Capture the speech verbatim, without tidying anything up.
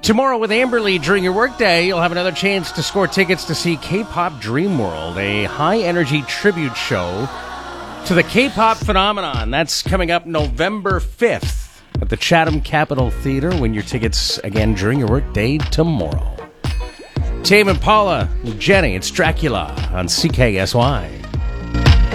Tomorrow with Amberly during your workday, you'll have another chance to score tickets to see K-Pop Dream World, a high-energy tribute show to the K-pop phenomenon. That's coming up November fifth at the Chatham Capitol Theatre. Win your tickets again during your workday tomorrow. Tame Impala, Jenny, it's Dracula on C K S Y.